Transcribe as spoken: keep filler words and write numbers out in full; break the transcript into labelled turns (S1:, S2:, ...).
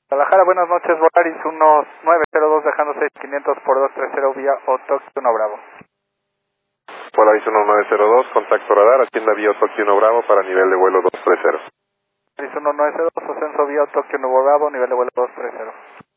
S1: Guadalajara, buenas noches, Volaris uno nueve cero dos dejando seis mil quinientos por dos tres cero vía Otoxi uno Bravo.
S2: Volaris uno nueve cero dos, contacto radar, atienda vía Otoxi uno Bravo para nivel de vuelo dos tres cero.
S1: Volaris uno nueve cero dos, ascenso vía Otoxi uno Bravo, nivel de vuelo dos tres cero.